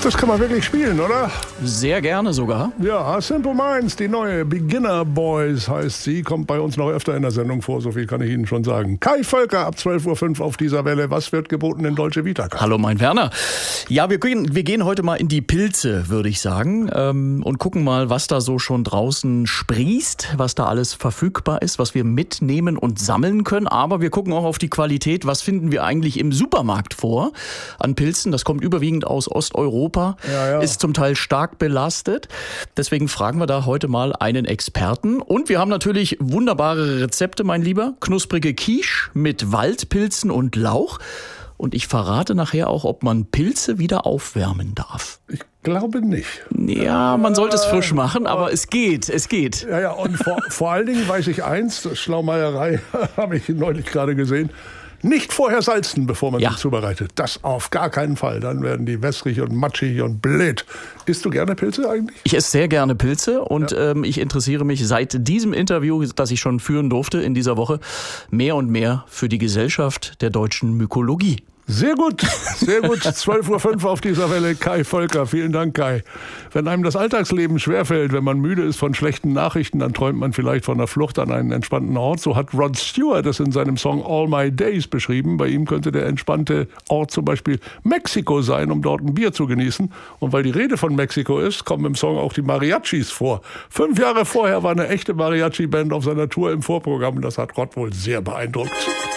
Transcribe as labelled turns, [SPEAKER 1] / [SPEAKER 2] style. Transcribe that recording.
[SPEAKER 1] Das kann man wirklich spielen, oder?
[SPEAKER 2] Sehr gerne sogar.
[SPEAKER 1] Ja, Simple Minds, die neue Beginner Boys heißt sie, kommt bei uns noch öfter in der Sendung vor, so viel kann ich Ihnen schon sagen. Kai Völker ab 12.05 Uhr auf dieser Welle. Was wird geboten in Dolce Vita?
[SPEAKER 2] Hallo, mein Werner. Ja, wir gehen heute mal in die Pilze, würde ich sagen, und gucken mal, was da so schon draußen sprießt, was da alles verfügbar ist, was wir mitnehmen und sammeln können. Aber wir gucken auch auf die Qualität. Was finden wir eigentlich im Supermarkt vor an Pilzen? Das kommt überwiegend aus Osteuropa. Ist zum Teil stark belastet. Deswegen fragen wir da heute mal einen Experten. Und wir haben natürlich wunderbare Rezepte, mein Lieber. Knusprige Quiche mit Waldpilzen und Lauch. Und ich verrate nachher auch, ob man Pilze wieder aufwärmen darf.
[SPEAKER 1] Ich glaube nicht.
[SPEAKER 2] Ja, man sollte es frisch machen, aber es geht.
[SPEAKER 1] Ja, und vor allen Dingen weiß ich eins, Schlaumeierei habe ich neulich gerade gesehen. Nicht vorher salzen, bevor man sie zubereitet. Das auf gar keinen Fall. Dann werden die wässrig und matschig und blöd. Isst du gerne Pilze eigentlich?
[SPEAKER 2] Ich esse sehr gerne Pilze und ich interessiere mich seit diesem Interview, das ich schon führen durfte in dieser Woche, mehr und mehr für die Gesellschaft der deutschen Mykologie.
[SPEAKER 1] Sehr gut. 12.05 Uhr auf dieser Welle. Kai Völker, vielen Dank, Kai. Wenn einem das Alltagsleben schwerfällt, wenn man müde ist von schlechten Nachrichten, dann träumt man vielleicht von der Flucht an einen entspannten Ort. So hat Rod Stewart es in seinem Song All My Days beschrieben. Bei ihm könnte der entspannte Ort zum Beispiel Mexiko sein, um dort ein Bier zu genießen. Und weil die Rede von Mexiko ist, kommen im Song auch die Mariachis vor. 5 Jahre vorher war eine echte Mariachi-Band auf seiner Tour im Vorprogramm. Das hat Rod wohl sehr beeindruckt.